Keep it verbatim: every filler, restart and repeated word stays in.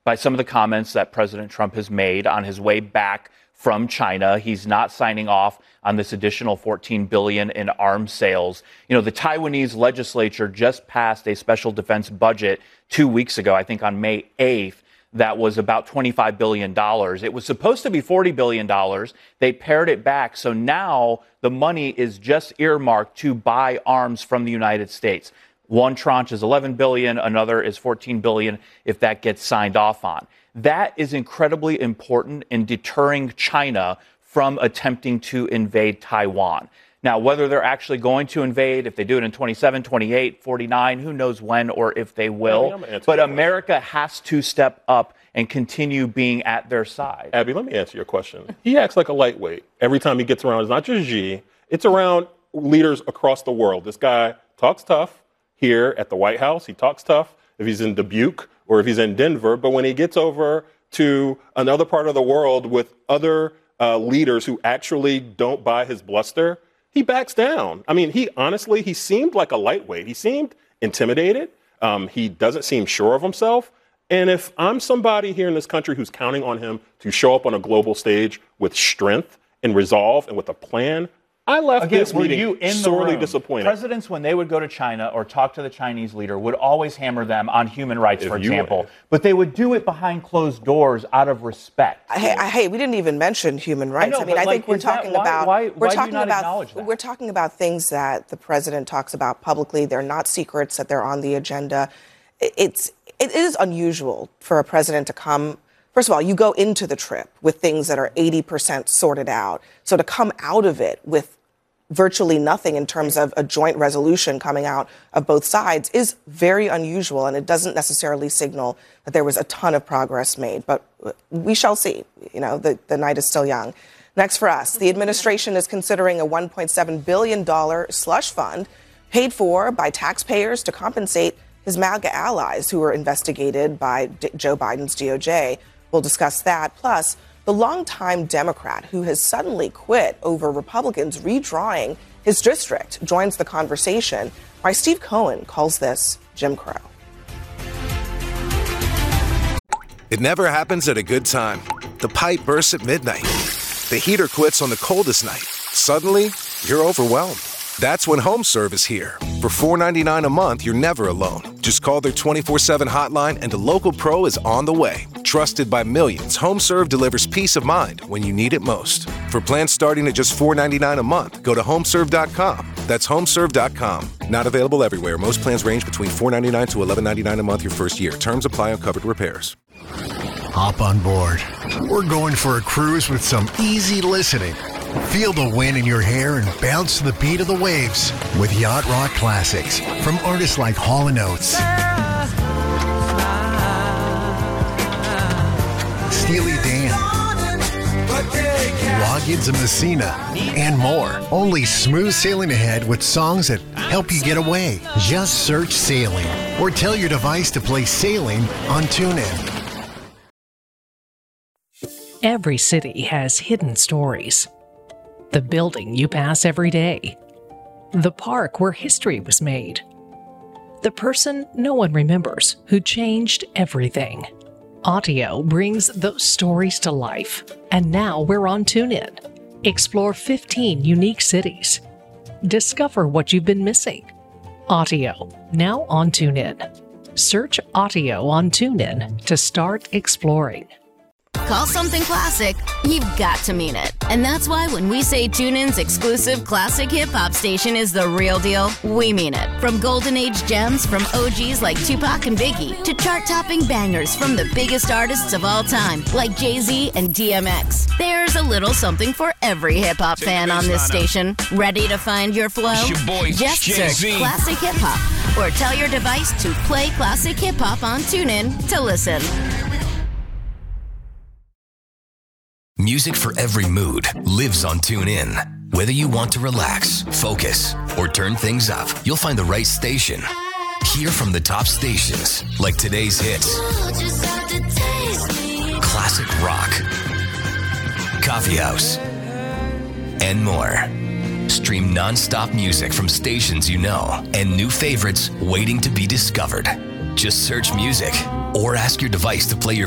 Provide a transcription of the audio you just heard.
by some of the comments that President Trump has made on his way back from China. He's not signing off on this additional fourteen billion dollars in arms sales. You know, the Taiwanese legislature just passed a special defense budget two weeks ago, I think on May eighth, that was about twenty-five billion dollars. It was supposed to be forty billion dollars. They pared it back. So now the money is just earmarked to buy arms from the United States. One tranche is eleven billion dollars, another is fourteen billion dollars if that gets signed off on. That is incredibly important in deterring China from attempting to invade Taiwan. Now, whether they're actually going to invade, if they do it in twenty-seven, twenty-eight, forty-nine, who knows when or if they will. But America has to step up and continue being at their side. Abby, let me answer your question. He acts like a lightweight every time he gets around. It's not just Xi. It's around leaders across the world. This guy talks tough here at the White House. He talks tough if he's in Dubuque or if he's in Denver. But when he gets over to another part of the world with other uh, leaders who actually don't buy his bluster, he backs down. I mean, he honestly, he seemed like a lightweight. He seemed intimidated. Um, he doesn't seem sure of himself. And if I'm somebody here in this country who's counting on him to show up on a global stage with strength and resolve and with a plan, I left Again, this were meeting you in sorely the room? disappointed. Presidents, when they would go to China or talk to the Chinese leader, would always hammer them on human rights, If for you example. would. But they would do it behind closed doors out of respect. Hey, I, hey, we didn't even mention human rights. I, know, I mean, I like, think we're is that talking why, about why, we're why talking do you not acknowledge about that? we're talking about things that the president talks about publicly. They're not secrets, that they're on the agenda. It's it is unusual for a president to come. First of all, you go into the trip with things that are eighty percent sorted out. So to come out of it with virtually nothing in terms of a joint resolution coming out of both sides is very unusual, and it doesn't necessarily signal that there was a ton of progress made. But we shall see. You know, the, the night is still young. Next for us, the administration is considering a one point seven billion dollars slush fund paid for by taxpayers to compensate his MAGA allies who were investigated by D- Joe Biden's D O J. We'll discuss that. Plus, the longtime Democrat who has suddenly quit over Republicans redrawing his district joins the conversation. Why Steve Cohen calls this Jim Crow. It never happens at a good time. The pipe bursts at midnight. The heater quits on the coldest night. Suddenly, you're overwhelmed. That's when HomeServe is here. For four dollars and ninety-nine cents a month, you're never alone. Just call their twenty-four seven hotline and a local pro is on the way. Trusted by millions, HomeServe delivers peace of mind when you need it most. For plans starting at just four dollars and ninety-nine cents a month, go to homeserve dot com. That's homeserve dot com. Not available everywhere. Most plans range between four dollars and ninety-nine cents to eleven dollars and ninety-nine cents a month your first year. Terms apply on covered repairs. Hop on board. We're going for a cruise with some easy listening. Feel the wind in your hair and bounce to the beat of the waves with Yacht Rock Classics from artists like Hall and Oates, Steely Dan, Loggins and Messina, and more. Only smooth sailing ahead with songs that help you get away. Just search Sailing or tell your device to play Sailing on TuneIn. Every city has hidden stories. The building you pass every day. The park where history was made. The person no one remembers who changed everything. Audio brings those stories to life. And now we're on TuneIn. Explore fifteen unique cities. Discover what you've been missing. Audio, now on TuneIn. Search Audio on TuneIn to start exploring. Call something classic, you've got to mean it. And that's why when we say TuneIn's exclusive classic hip-hop station is the real deal, we mean it. From golden age gems from O Gs like Tupac and Biggie to chart-topping bangers from the biggest artists of all time like Jay-Z and D M X. There's a little something for every hip-hop fan on this station. Ready to find your flow? Your boy, Just Jay-Z. search classic hip-hop or tell your device to play classic hip-hop on TuneIn to listen. Music for every mood lives on TuneIn. Whether you want to relax, focus, or turn things up, you'll find the right station. Hear from the top stations like today's hits, classic rock, coffee house, and more. Stream non-stop music from stations you know and new favorites waiting to be discovered. Just search music or ask your device to play your